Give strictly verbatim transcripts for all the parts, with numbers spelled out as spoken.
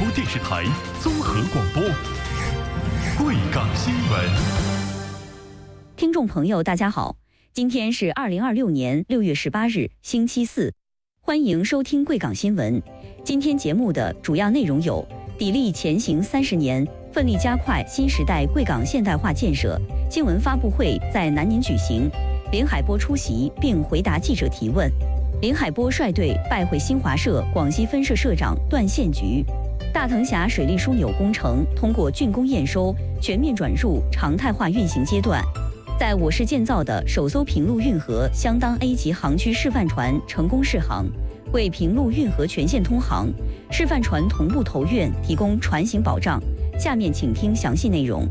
电视台综合广播，贵港新闻。 听众朋友，大家好，今天是二零二六年六月十八日，星期四，欢迎收听贵港新闻。今天节目的主要内容有：砥砺前行三十年，奋力加快新时代贵港现代化建设。新闻发布会在南宁举行，林海波出席并回答记者提问。林海波率队拜会新华社广西分社社长段宪菊。大藤峡水利枢纽工程通过竣工验收，全面转入常态化运行阶段。在我市建造的首艘平陆运河相当 A 级航区示范船成功试航，为平陆运河全线通航、示范船同步投运提供船型保障。下面请听详细内容。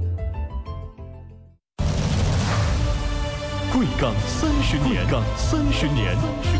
贵港三十年，贵港三十年。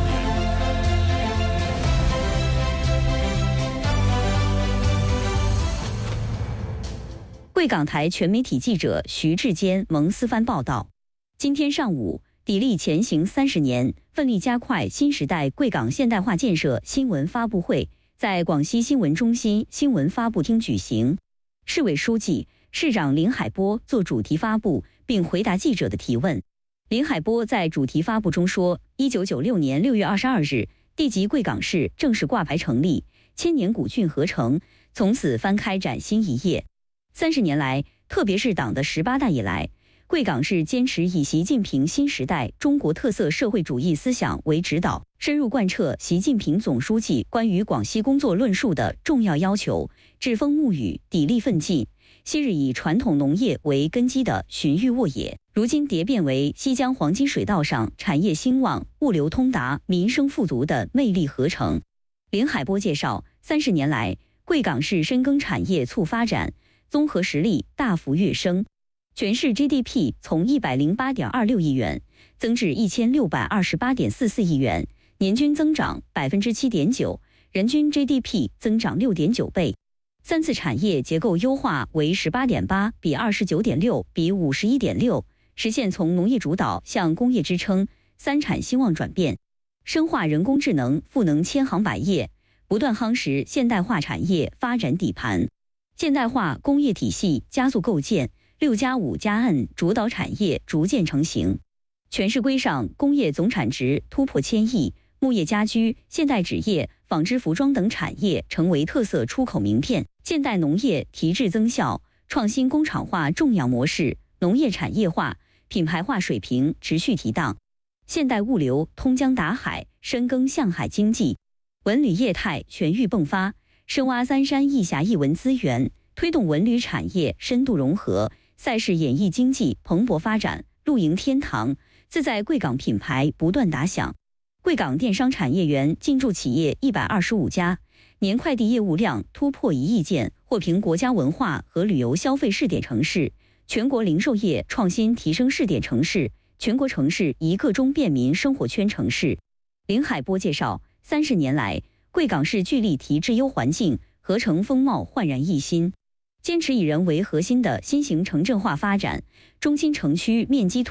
贵港台全媒体记者徐志坚、蒙思帆报道，今天上午，砥砺前行三十年，奋力加快新时代贵港现代化建设新闻发布会在广西新闻中心新闻发布厅举行。市委书记、市长林海波做主题发布，并回答记者的提问。林海波在主题发布中说，一九九六年六月二十二日，地级贵港市正式挂牌成立，千年古郡合成，从此翻开崭新一页。三十年来，特别是党的十八大以来，贵港市坚持以习近平新时代中国特色社会主义思想为指导，深入贯彻习近平总书记关于广西工作论述的重要要求，栉风沐雨，砥砺奋进。昔日以传统农业为根基的荀彧沃野，如今蝶变为西江黄金水道上产业兴旺、物流通达、民生富足的魅力合成。林海波介绍，三十年来，贵港市深耕产业促发展，综合实力大幅跃升，全市 G D P 从一百零八点二六亿元增至一千六百二十八点四四亿元，年均增长百分之七点九，人均 G D P 增长六点九倍。三次产业结构优化为十八点八比二十九点六比五十一点六，实现从农业主导向工业支撑、三产兴旺转变，深化人工智能赋能千行百业，不断夯实现代化产业发展底盘。现代化工业体系加速构建，六加五加 N 主导产业逐渐成型。全市规上工业总产值突破千亿，木业家居、现代纸业、纺织服装等产业成为特色出口名片。现代农业提质增效，创新工厂化种养模式，农业产业化、品牌化水平持续提档。现代物流通江达海，深耕向海经济，文旅业态全域迸发，深挖三山一峡一文资源，推动文旅产业深度融合，赛事演艺经济蓬勃发展，露营天堂、自在贵港品牌不断打响。贵港电商产业园进驻企业一百二十五家，年快递业务量突破一亿件，获评国家文化和旅游消费试点城市，全国零售业创新提升试点城市，全国城市一个中便民生活圈城市。林海波介绍，三十年来，贵港市聚力提质优环境，合成风貌焕然一新，坚持以人为核心的新型城镇化发展，中心城区面积